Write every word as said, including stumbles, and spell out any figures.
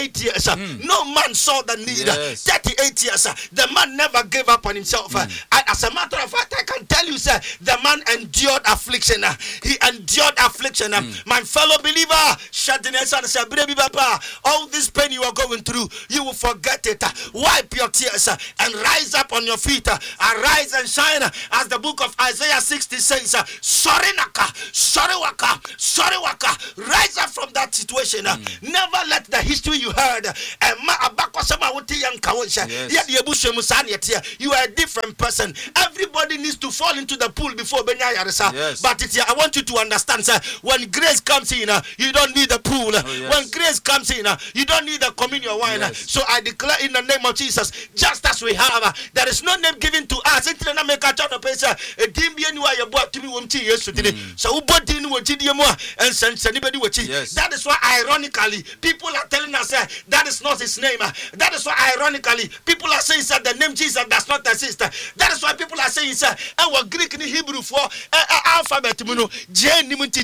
years, mm. no man saw the need. Yes. thirty-eight years, the man never gave up on himself. Mm. I, as a matter of fact, I can tell you, sir, the man endured affliction. He endured affliction. Mm. My fellow believer, all this pain you are going through, you will forget it. Wipe your tears and rise up on your feet. Arise and shine, as the book of Isaiah sixty says. Sorry naka, sorry waka, sorry waka. Rise up from that situation. Mm. Never let the history you heard. Yes. You are a different person. Everybody needs to fall into the pool before Benya Yarisa. Yes. But it, I want you to understand, sir, when grace comes in, uh, you don't need the pool. Oh, yes. When grace comes in, uh, you don't need the communion wine. Yes. So I declare in the name of Jesus, just as we have, uh, there is no name given to us. Mm. Yes. That is why, ironically, people are telling us uh, that is not his name. Uh, that is why, ironically, people are saying that the name Jesus does not exist. That is why people are saying, sir, our Greek and Hebrew for uh, alphabet,